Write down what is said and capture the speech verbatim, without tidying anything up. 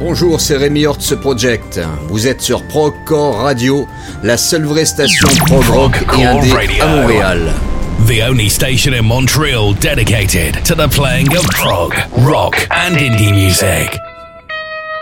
Bonjour, c'est Rémi Hortz Project. Vous êtes sur Progcore Radio, la seule vraie station prog rock et indé à Montréal. The only station in Montreal dedicated to the playing of prog, rock and indie music.